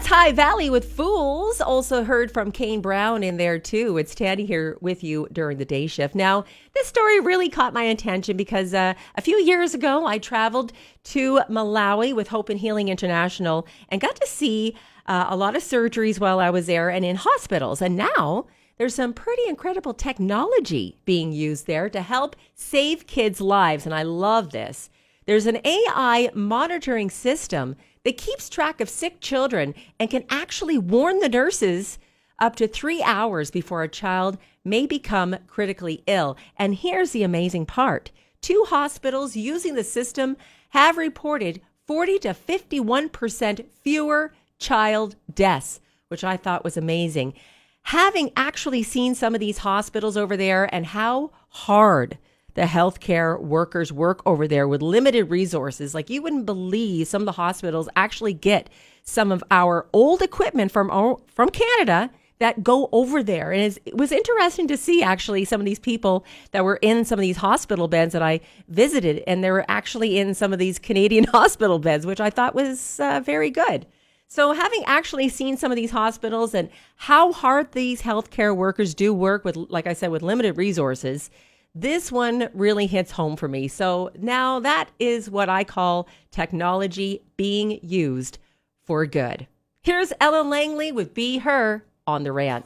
That's High Valley with Fools. Also heard from Kane Brown in there too. It's Tandy here with you during the day shift. Now, this story really caught my attention because a few years ago, I traveled to Malawi with Hope and Healing International and got to see a lot of surgeries while I was there and in hospitals. And now there's some pretty incredible technology being used there to help save kids' lives. And I love this. There's an AI monitoring system that keeps track of sick children and can actually warn the nurses up to 3 hours before a child may become critically ill. And here's the amazing part. 2 hospitals using the system have reported 40 to 51% fewer child deaths, which I thought was amazing. Having actually seen some of these hospitals over there and how hard the healthcare workers work over there with limited resources. Like, you wouldn't believe some of the hospitals actually get some of our old equipment from Canada that go over there. And it was interesting to see actually some of these people that were in some of these hospital beds that I visited, and they were actually in some of these Canadian hospital beds, which I thought was very good. So having actually seen some of these hospitals and how hard these healthcare workers do work with, like I said, with limited resources, this one really hits home for me. So now that is what I call technology being used for good. Here's Ellen Langley with Be Her on The Rant.